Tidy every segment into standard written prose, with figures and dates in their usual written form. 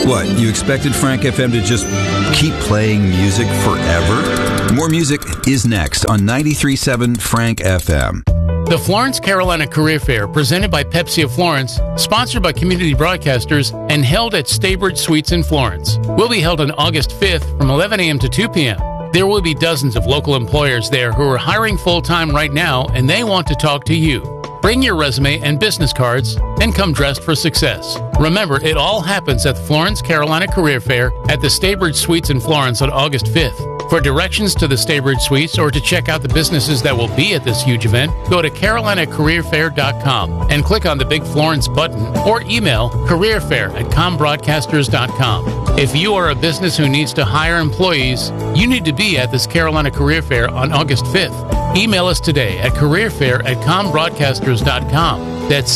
What, you expected Frank FM to just keep playing music forever? More music is next on 93.7 Frank FM. The Florence Carolina Career Fair, presented by Pepsi of Florence, sponsored by Community Broadcasters, and held at Staybridge Suites in Florence, will be held on August 5th from 11 a.m. to 2 p.m. There will be dozens of local employers there who are hiring full-time right now, and they want to talk to you. Bring your resume and business cards and come dressed for success. Remember, it all happens at the Florence Carolina Career Fair at the Staybridge Suites in Florence on August 5th. For directions to the Staybridge Suites or to check out the businesses that will be at this huge event, go to carolinacareerfair.com and click on the big Florence button or email careerfair@combroadcasters.com. If you are a business who needs to hire employees, you need to be at this Carolina Career Fair on August 5th. Email us today at careerfair@combroadcasters.com. That's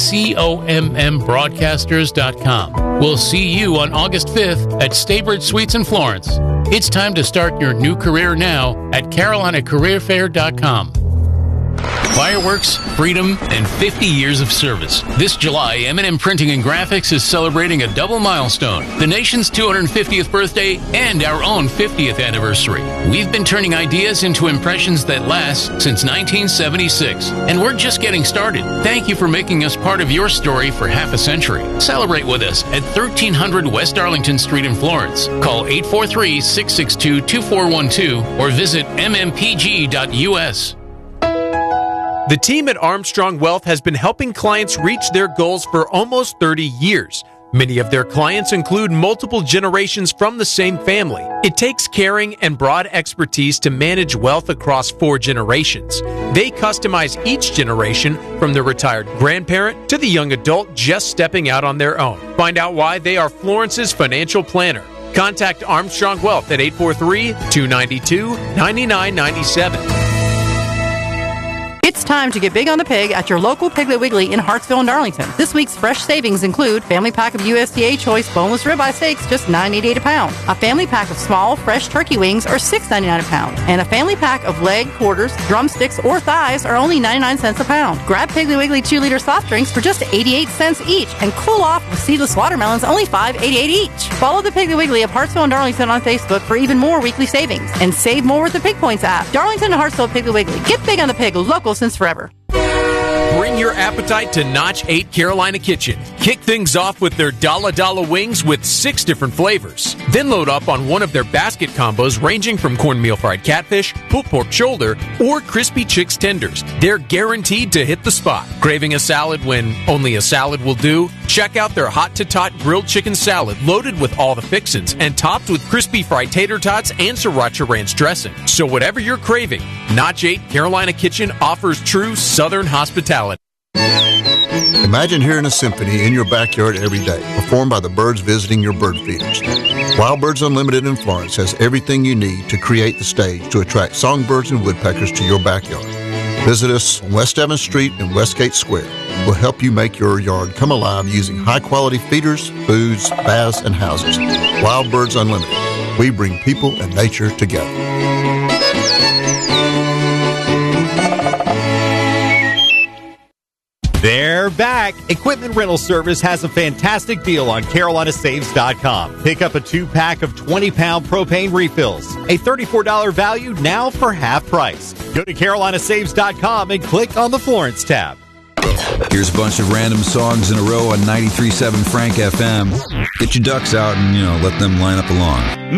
COMM We'll see you on August 5th at Staybridge Suites in Florence. It's time to start your new career now at carolinacareerfair.com. Fireworks, freedom, and 50 years of service. This July, M&M Printing and Graphics is celebrating a double milestone, the nation's 250th birthday and our own 50th anniversary. We've been turning ideas into impressions that last since 1976, and we're just getting started. Thank you for making us part of your story for half a century. Celebrate with us at 1300 West Arlington Street in Florence. Call 843-662-2412 or visit mmpg.us. The team at Armstrong Wealth has been helping clients reach their goals for almost 30 years. Many of their clients include multiple generations from the same family. It takes caring and broad expertise to manage wealth across 4 generations. They customize each generation, from the retired grandparent to the young adult just stepping out on their own. Find out why they are Florence's financial planner. Contact Armstrong Wealth at 843-292-9997. It's time to get big on the pig at your local Piggly Wiggly in Hartsville and Darlington. This week's fresh savings include family pack of USDA choice boneless ribeye steaks, just $9.88 a pound. A family pack of small, fresh turkey wings are $6.99 a pound. And a family pack of leg, quarters, drumsticks, or thighs are only 99 cents a pound. Grab Piggly Wiggly 2-liter soft drinks for just 88 cents each. And cool off with seedless watermelons, only $5.88 each. Follow the Piggly Wiggly of Hartsville and Darlington on Facebook for even more weekly savings. And save more with the Pig Points app. Darlington and Hartsville Piggly Wiggly. Get big on the pig, local since forever. Bring your appetite to Notch 8 Carolina Kitchen. Kick things off with their Dala wings with 6 different flavors. Then load up on one of their basket combos ranging from cornmeal fried catfish, pulled pork shoulder, or crispy chicks tenders. They're guaranteed to hit the spot. Craving a salad when only a salad will do? Check out their hot to tot grilled chicken salad loaded with all the fixins and topped with crispy fried tater tots and sriracha ranch dressing. So whatever you're craving, Notch 8 Carolina Kitchen offers true Southern hospitality. Imagine hearing a symphony in your backyard every day, performed by the birds visiting your bird feeders. Wild Birds Unlimited in Florence has everything you need to create the stage to attract songbirds and woodpeckers to your backyard. Visit us on West Evans Street and Westgate Square. We'll help you make your yard come alive using high-quality feeders, foods, baths, and houses. Wild Birds Unlimited. We bring people and nature together. They're back. Equipment Rental Service has a fantastic deal on CarolinaSaves.com. Pick up a 2-pack of 20-pound propane refills. A $34 value now for half price. Go to CarolinaSaves.com and click on the Florence tab. Here's a bunch of random songs in a row on 93.7 Frank FM. Get your ducks out and, let them line up along.